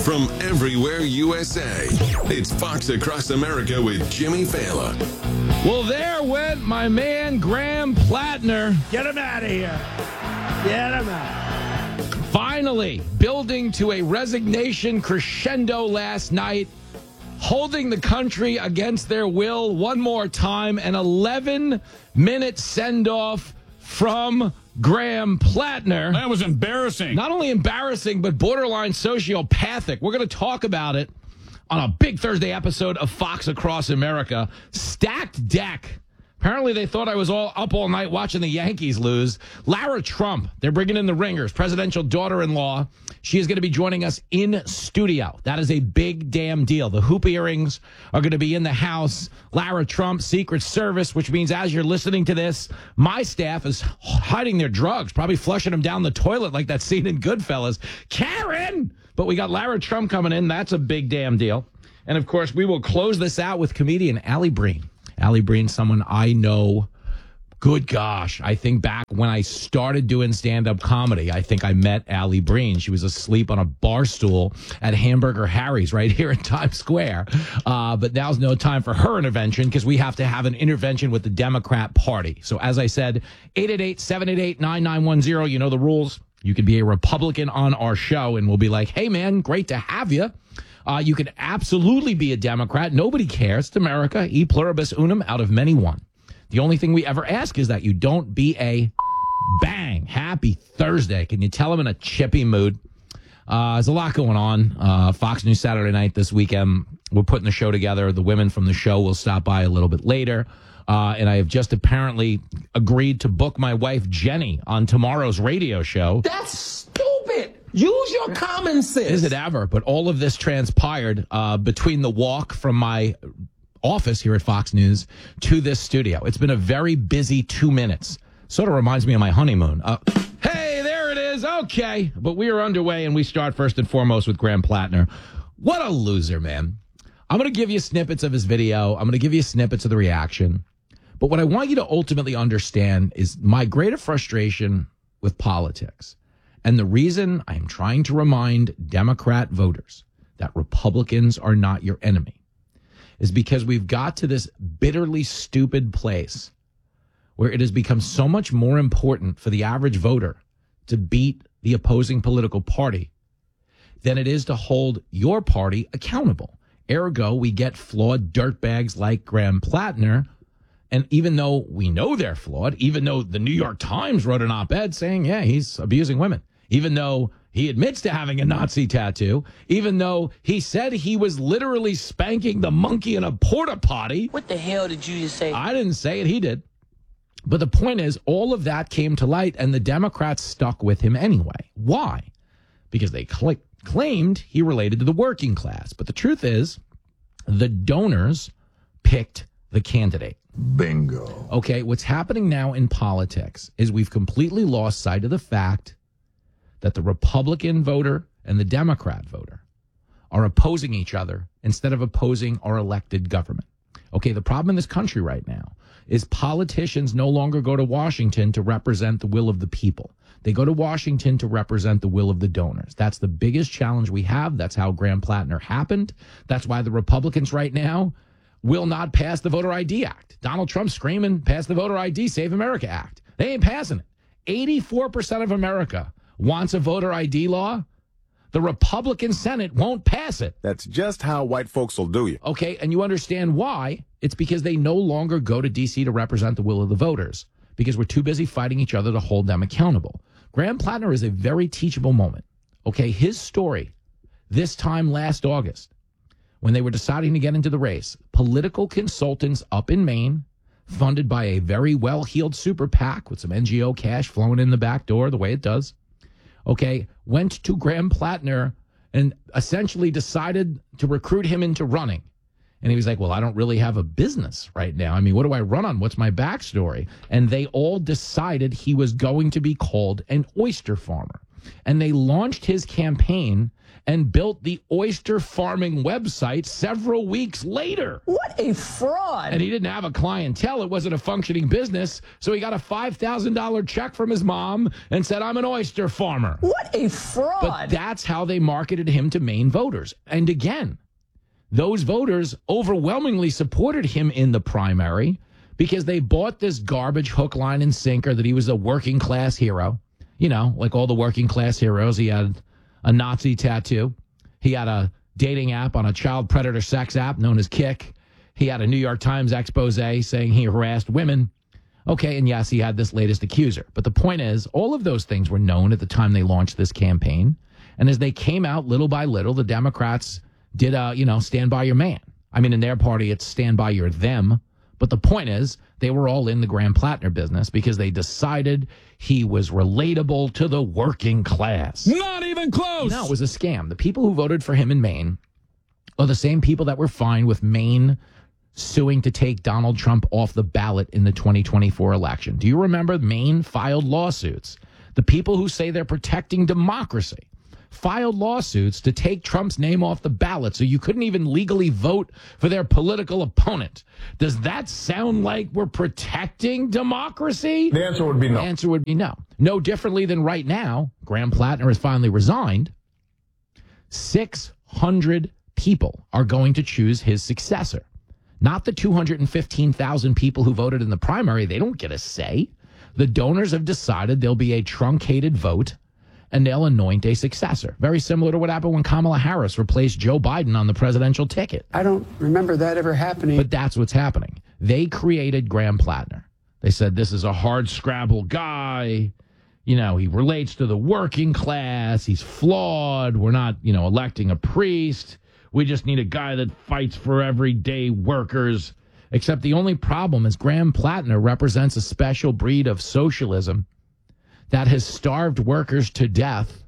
from everywhere USA. It's Fox Across America with Jimmy Fallon. Well, there went my man Graham Plattner. Get him out of here. Get him out. Finally building to a resignation crescendo last night, holding the country against their will one more time. An 11-minute send-off from Graham Plattner. That was embarrassing. Not only embarrassing, but borderline sociopathic. We're going to talk about it on a big Thursday episode of Fox Across America. Stacked deck. Apparently they thought I was up all night watching the Yankees lose. Lara Trump, they're bringing in the ringers, presidential daughter-in-law. She is going to be joining us in studio. That is a big damn deal. The hoop earrings are going to be in the house. Lara Trump, Secret Service, which means as you're listening to this, my staff is hiding their drugs, probably flushing them down the toilet like that scene in Goodfellas. Karen! But we got Lara Trump coming in. That's a big damn deal. And, of course, we will close this out with comedian Allie Breen. Allie Breen, someone I know, good gosh, I think back when I started doing stand-up comedy, I think I met Allie Breen. She was asleep on a bar stool at Hamburger Harry's right here in Times Square. But now's no time for her intervention because we have to have an intervention with the Democrat Party. So as I said, 888-788-9910, you know the rules. You could be a Republican on our show and we'll be like, hey, man, great to have you. You can absolutely be a Democrat. Nobody cares. It's America. E pluribus unum, out of many one. The only thing we ever ask is that you don't be a bang. Happy Thursday. Can you tell them in a chippy mood? There's a lot going on. Fox News Saturday night this weekend. We're putting the show together. The women from the show will stop by a little bit later. And I have just apparently agreed to book my wife, Jenny, on tomorrow's radio show. That's stupid. Use your common sense. Is it ever? But all of this transpired between the walk from my office here at Fox News to this studio. It's been a very busy 2 minutes. Sort of reminds me of my honeymoon. Hey, there it is. Okay. But we are underway, and we start first and foremost with Graham Plattner. What a loser, man. I'm going to give you snippets of his video. I'm going to give you snippets of the reaction. But what I want you to ultimately understand is my greater frustration with politics. And the reason I'm trying to remind Democrat voters that Republicans are not your enemy is because we've got to this bitterly stupid place where it has become so much more important for the average voter to beat the opposing political party than it is to hold your party accountable. Ergo, we get flawed dirtbags like Graham Plattner. And even though we know they're flawed, even though the New York Times wrote an op-ed saying, yeah, he's abusing women, even though he admits to having a Nazi tattoo, even though he said he was literally spanking the monkey in a porta potty. What the hell did you just say? I didn't say it. He did. But the point is, all of that came to light, and the Democrats stuck with him anyway. Why? Because they claimed he related to the working class. But the truth is, the donors picked the candidate. Bingo. Okay, what's happening now in politics is we've completely lost sight of the fact that the Republican voter and the Democrat voter are opposing each other instead of opposing our elected government. Okay, the problem in this country right now is politicians no longer go to Washington to represent the will of the people. They go to Washington to represent the will of the donors. That's the biggest challenge we have. That's how Graham Plattner happened. That's why the Republicans right now will not pass the Voter ID Act. Donald Trump screaming, pass the Voter ID, Save America Act. They ain't passing it. 84% of America wants a voter ID law. The Republican Senate won't pass it. That's just how white folks will do you. Okay, and you understand why. It's because they no longer go to D.C. to represent the will of the voters, because we're too busy fighting each other to hold them accountable. Graham Plattner is a very teachable moment. Okay, his story this time last August, when they were deciding to get into the race, political consultants up in Maine, funded by a very well-heeled super PAC with some NGO cash flowing in the back door the way it does, okay, went to Graham Plattner and essentially decided to recruit him into running. And he was like, well, I don't really have a business right now. I mean, what do I run on? What's my backstory? And they all decided he was going to be called an oyster farmer. And they launched his campaign and built the oyster farming website several weeks later. What a fraud. And he didn't have a clientele. It wasn't a functioning business. So he got a $5,000 check from his mom and said, I'm an oyster farmer. What a fraud. But that's how they marketed him to Maine voters. And again, those voters overwhelmingly supported him in the primary because they bought this garbage hook, line, and sinker that he was a working class hero. You know, like all the working class heroes. He had a Nazi tattoo. He had a dating app on a child predator sex app known as Kick. He had a New York Times expose saying he harassed women. Okay, and yes, he had this latest accuser. But the point is, all of those things were known at the time they launched this campaign. And as they came out little by little, the Democrats did, stand by your man. I mean, in their party, it's stand by your them. But the point is, they were all in the Graham Plattner business because they decided he was relatable to the working class. Not even close. No, it was a scam. The people who voted for him in Maine are the same people that were fine with Maine suing to take Donald Trump off the ballot in the 2024 election. Do you remember Maine filed lawsuits? The people who say they're protecting democracy filed lawsuits to take Trump's name off the ballot so you couldn't even legally vote for their political opponent. Does that sound like we're protecting democracy? The answer would be no. The answer would be no. No differently than right now, Graham Plattner has finally resigned. 600 people are going to choose his successor. Not the 215,000 people who voted in the primary. They don't get a say. The donors have decided there'll be a truncated vote and they'll anoint a successor. Very similar to what happened when Kamala Harris replaced Joe Biden on the presidential ticket. I don't remember that ever happening. But that's what's happening. They created Graham Plattner. They said, this is a hard scrabble guy. You know, he relates to the working class. He's flawed. We're not, electing a priest. We just need a guy that fights for everyday workers. Except the only problem is Graham Plattner represents a special breed of socialism that has starved workers to death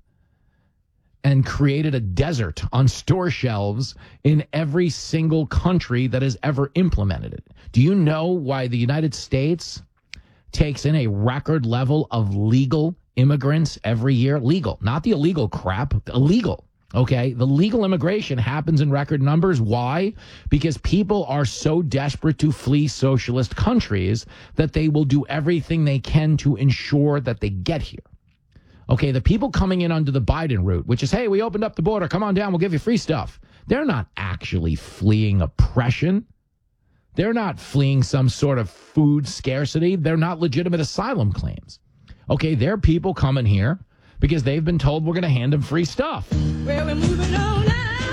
and created a desert on store shelves in every single country that has ever implemented it. Do you know why the United States takes in a record level of legal immigrants every year? Legal, not the illegal crap, illegal. Okay, the legal immigration happens in record numbers. Why? Because people are so desperate to flee socialist countries that they will do everything they can to ensure that they get here. Okay, the people coming in under the Biden route, which is, hey, we opened up the border, come on down, we'll give you free stuff. They're not actually fleeing oppression. They're not fleeing some sort of food scarcity. They're not legitimate asylum claims. Okay, they're people coming here because they've been told we're going to hand them free stuff. Well, we're moving on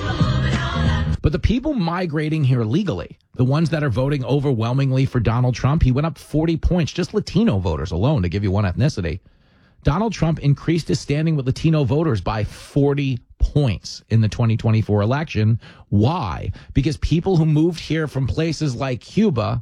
now. But the people migrating here legally, the ones that are voting overwhelmingly for Donald Trump, he went up 40 points, just Latino voters alone, to give you one ethnicity. Donald Trump increased his standing with Latino voters by 40 points in the 2024 election. Why? Because people who moved here from places like Cuba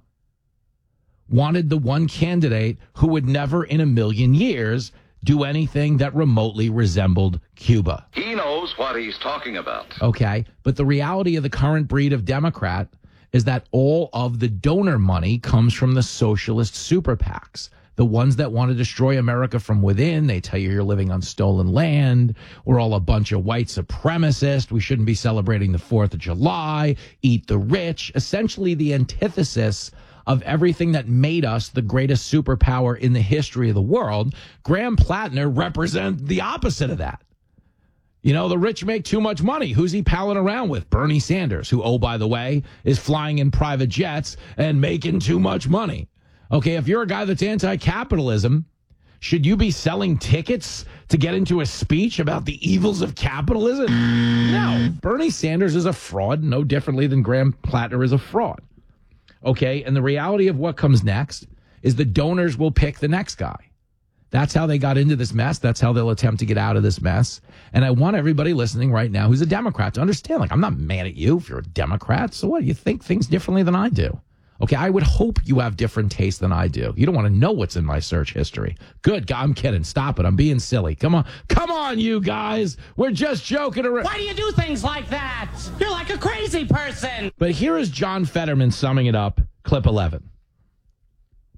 wanted the one candidate who would never in a million years do anything that remotely resembled Cuba. He knows what he's talking about. Okay, but the reality of the current breed of Democrat is that all of the donor money comes from the socialist super PACs, the ones that want to destroy America from within. They tell you you're living on stolen land. We're all a bunch of white supremacists. We shouldn't be celebrating the 4th of July. Eat the rich. Essentially the antithesis of everything that made us the greatest superpower in the history of the world. Graham Plattner represents the opposite of that. You know, the rich make too much money. Who's he palling around with? Bernie Sanders, who, oh, by the way, is flying in private jets and making too much money. Okay, if you're a guy that's anti-capitalism, should you be selling tickets to get into a speech about the evils of capitalism? No. Bernie Sanders is a fraud, no differently than Graham Plattner is a fraud. Okay, and the reality of what comes next is the donors will pick the next guy. That's how they got into this mess. That's how they'll attempt to get out of this mess. And I want everybody listening right now who's a Democrat to understand, like, I'm not mad at you if you're a Democrat. So what, you think things differently than I do? Okay, I would hope you have different tastes than I do. You don't want to know what's in my search history. Good, I'm kidding. Stop it. I'm being silly. Come on, you guys. We're just joking around. Why do you do things like that? You're like a crazy person. But here is John Fetterman summing it up. Clip 11.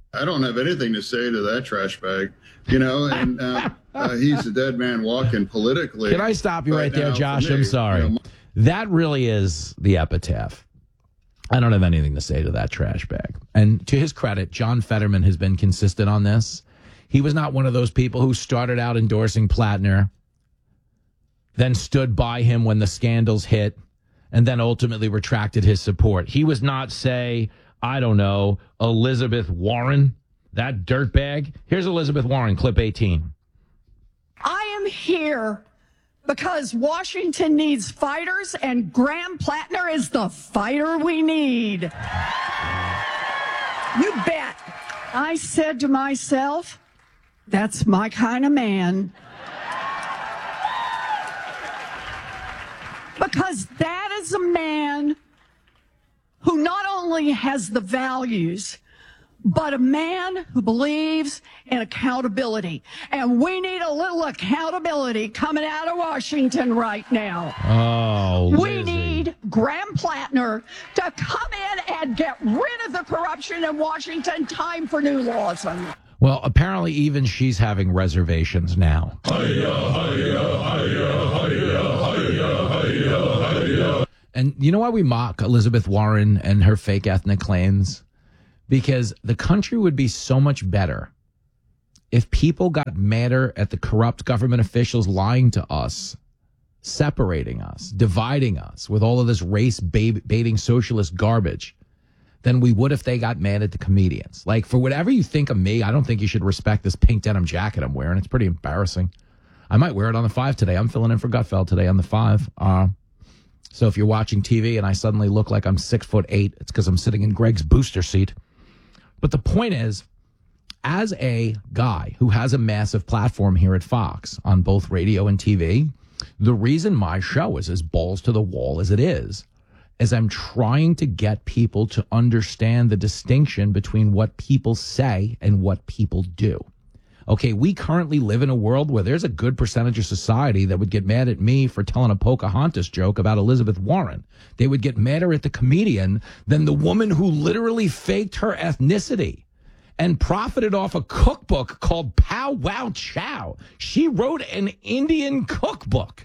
I don't have anything to say to that trash bag, and he's a dead man walking politically. Can I stop you right there, now, Josh? me, I'm sorry. That really is the epitaph. I don't have anything to say to that trash bag. And to his credit, John Fetterman has been consistent on this. He was not one of those people who started out endorsing Plattner, then stood by him when the scandals hit, and then ultimately retracted his support. He was not, say, I don't know, Elizabeth Warren, that dirtbag. Here's Elizabeth Warren, clip 18. I am here because Washington needs fighters, and Graham Plattner is the fighter we need. You bet. I said to myself, that's my kind of man. Because that is a man who not only has the values, but a man who believes in accountability. And we need a little accountability coming out of Washington right now. Oh, we need Graham Plattner to come in and get rid of the corruption in Washington. Time for new laws. Well, apparently even she's having reservations now. And you know why we mock Elizabeth Warren and her fake ethnic claims? Because the country would be so much better if people got madder at the corrupt government officials lying to us, separating us, dividing us with all of this race-baiting socialist garbage than we would if they got mad at the comedians. Like, for whatever you think of me, I don't think you should respect this pink denim jacket I'm wearing. It's pretty embarrassing. I might wear it on the 5 today. I'm filling in for Gutfeld today on the 5. So if you're watching TV and I suddenly look like I'm 6'8", it's because I'm sitting in Greg's booster seat. But the point is, as a guy who has a massive platform here at Fox on both radio and TV, the reason my show is as balls to the wall as it is I'm trying to get people to understand the distinction between what people say and what people do. Okay, we currently live in a world where there's a good percentage of society that would get mad at me for telling a Pocahontas joke about Elizabeth Warren. They would get madder at the comedian than the woman who literally faked her ethnicity and profited off a cookbook called Pow Wow Chow. She wrote an Indian cookbook.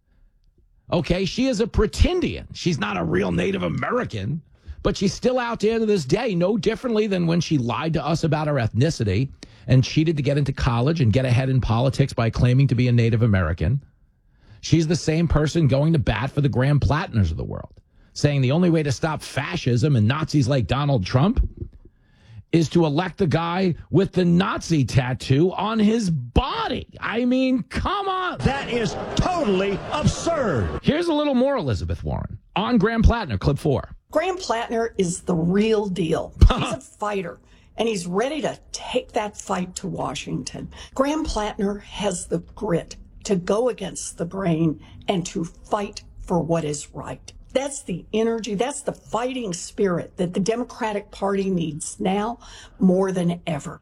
Okay, she is a pretendian. She's not a real Native American, but she's still out there to this day, no differently than when she lied to us about her ethnicity and cheated to get into college and get ahead in politics by claiming to be a Native American. She's the same person going to bat for the Graham Plattners of the world, saying the only way to stop fascism and Nazis like Donald Trump is to elect the guy with the Nazi tattoo on his body. I mean, come on. That is totally absurd. Here's a little more Elizabeth Warren on Graham Plattner, clip 4. Graham Plattner is the real deal. He's a fighter, and he's ready to take that fight to Washington. Graham Plattner has the grit to go against the grain and to fight for what is right. That's the energy, that's the fighting spirit that the Democratic Party needs now more than ever.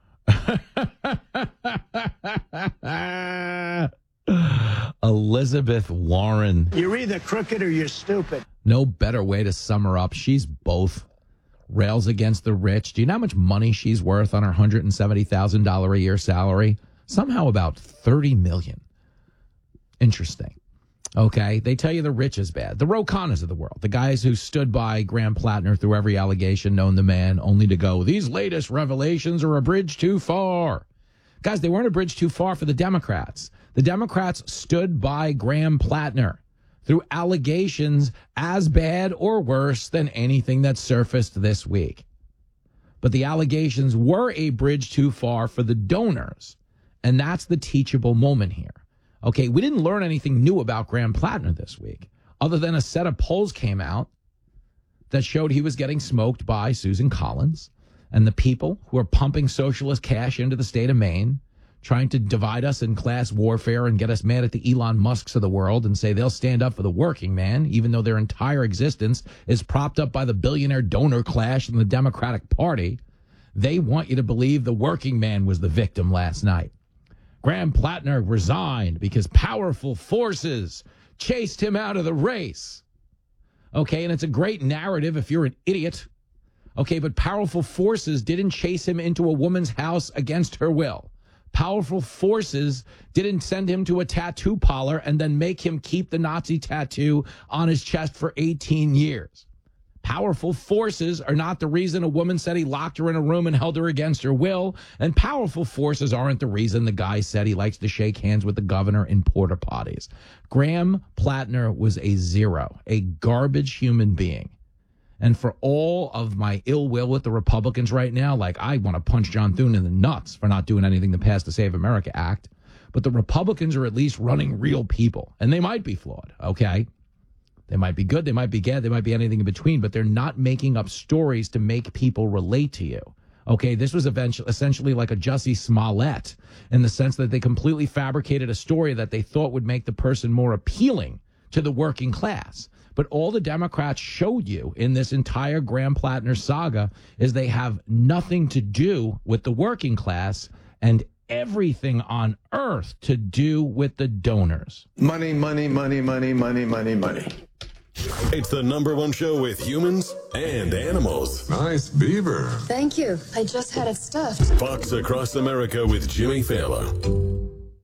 Elizabeth Warren. You're either crooked or you're stupid. No better way to sum her up. She's both. Rails against the rich. Do you know how much money she's worth on her $170,000 a year salary? Somehow about $30 million. Interesting. Okay, they tell you the rich is bad. The Ro Khannas of the world, the guys who stood by Graham Plattner through every allegation known to man, only to go, these latest revelations are a bridge too far. Guys, they weren't a bridge too far for the Democrats. The Democrats stood by Graham Plattner through allegations as bad or worse than anything that surfaced this week. But the allegations were a bridge too far for the donors, and that's the teachable moment here. Okay, we didn't learn anything new about Graham Plattner this week, other than a set of polls came out that showed he was getting smoked by Susan Collins and the people who are pumping socialist cash into the state of Maine, trying to divide us in class warfare and get us mad at the Elon Musks of the world and say they'll stand up for the working man, even though their entire existence is propped up by the billionaire donor clash in the Democratic Party. They want you to believe the working man was the victim last night. Graham Plattner resigned because powerful forces chased him out of the race. Okay, and it's a great narrative if you're an idiot Okay, but powerful forces didn't chase him into a woman's house against her will. Powerful forces didn't send him to a tattoo parlor and then make him keep the Nazi tattoo on his chest for 18 years. Powerful forces are not the reason a woman said he locked her in a room and held her against her will. And powerful forces aren't the reason the guy said he likes to shake hands with the governor in porta potties. Graham Plattner was a zero, a garbage human being. And for all of my ill will with the Republicans right now, like I want to punch John Thune in the nuts for not doing anything to pass the Save America Act. But the Republicans are at least running real people. And they might be flawed, okay? They might be good, they might be bad, they might be anything in between, but they're not making up stories to make people relate to you. Okay, this was essentially like a Jussie Smollett in the sense that they completely fabricated a story that they thought would make the person more appealing to the working class. But all the Democrats showed you in this entire Graham Plattner saga is they have nothing to do with the working class and everything on earth to do with the donors. Money, money, money, money, money, money, money. It's the #1 show with humans and animals. Nice beaver. Thank you. I just had it stuffed. Fox Across America with Jimmy Fallon.